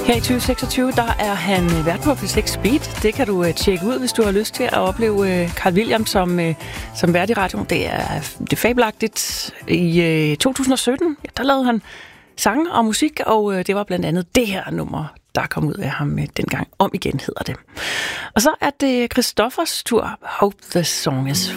Her i 2026, der er han vært på P6 Speed. Det kan du tjekke ud, hvis du har lyst til at opleve Carl William som vært i radioen. Det er fabelagtigt. I 2017, der lavede han sange og musik, og det var blandt andet det her nummer, der kom ud af ham dengang. Om igen hedder det. Og så er det Christoffers tur. Hope the song is